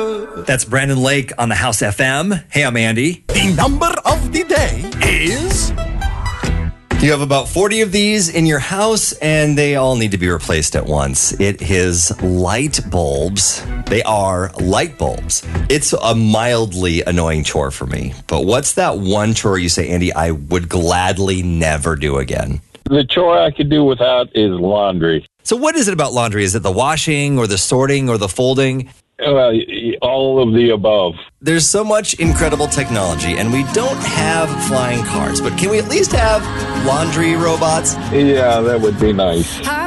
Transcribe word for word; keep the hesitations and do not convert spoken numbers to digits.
That's Brandon Lake on the House F M. Hey, I'm Andy. The number of the day is... You have about forty of these in your house, and they all need to be replaced at once. It is light bulbs. They are light bulbs. It's a mildly annoying chore for me. But what's that one chore you say, Andy, I would gladly never do again? The chore I could do without is laundry. So what is it about laundry? Is it the washing or the sorting or the folding? Well, all of the above. There's so much incredible technology, and we don't have flying cars. But can we at least have laundry robots? Yeah, that would be nice.